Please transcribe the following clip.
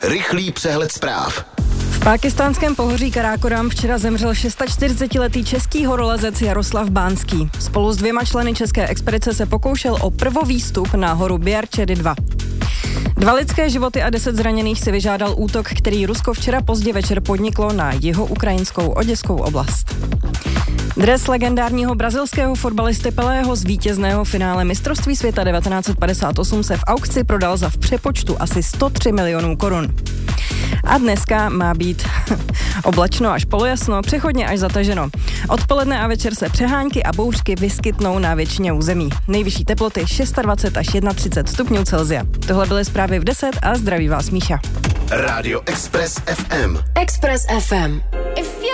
Rychlý přehled zpráv. V pákistánském pohoří Karákoram včera zemřel 46letý český horolezec Jaroslav Bánský. Spolu s 2 členy české expedice se pokoušel o prvovýstup na horu Biarčedy 2. 2 lidské životy a 10 zraněných si vyžádal útok, který Rusko včera pozdě večer podniklo na jihoukrajinskou Oděskou oblast. Dres legendárního brazilského fotbalisty Pelého z vítězného finále mistrovství světa 1958 se v aukci prodal za v přepočtu asi 103 milionů korun. A dneska má být oblačno až polojasno, přechodně až zataženo. Odpoledne a večer se přehánky a bouřky vyskytnou na většině území. Nejvyšší teploty 26 až 31 stupňů Celsia. Tohle byly zprávy v 10 a zdraví vás Míša. Rádio Express FM. Express FM.